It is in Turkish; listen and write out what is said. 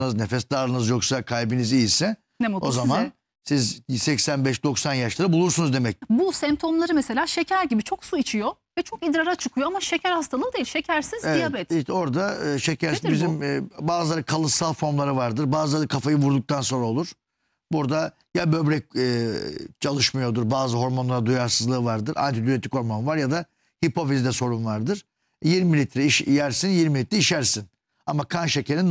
nefes darlığınız yoksa, kalbiniz iyiyse Ne mutlu o zaman size. siz 85-90 yaşları bulursunuz demek. Bu semptomları mesela şeker gibi çok su içiyor ve çok idrara çıkıyor ama şeker hastalığı değil, şekersiz diyabet. İşte orada şekersiz Nedir bizim bazıları kalıtsal formları vardır. Bazıları kafayı vurduktan sonra olur. Burada ya böbrek çalışmıyordur, bazı hormonlara duyarsızlığı vardır. Antidiüretik hormon var ya da hipofizde sorun vardır. 20 litre yersin, 20 litre içersin. Ama kan şekerin